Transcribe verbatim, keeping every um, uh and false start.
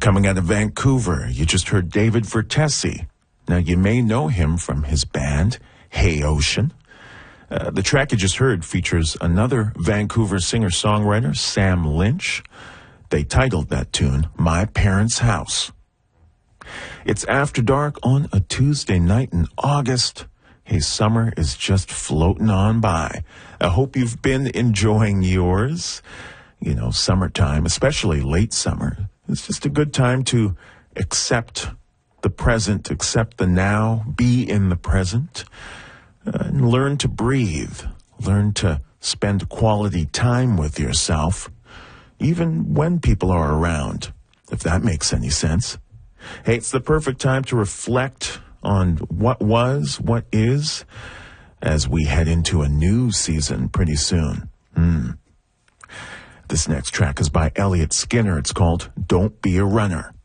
Coming out of Vancouver, you just heard David Vertesi. Now, you may know him from his band, Hey Ocean. Uh, the track you just heard features another Vancouver singer-songwriter, Sam Lynch. They titled that tune, My Parents' House. It's After Dark on a Tuesday night in August. Hey, summer is just floating on by. I hope you've been enjoying yours. You know, summertime, especially late summer, it's just a good time to accept the present, accept the now, be in the present, uh, and learn to breathe, learn to spend quality time with yourself, even when people are around, if that makes any sense. Hey, it's the perfect time to reflect on what was, what is, as we head into a new season pretty soon. Hmm. This next track is by Elliot Skinner. It's called Don't Be a Runner.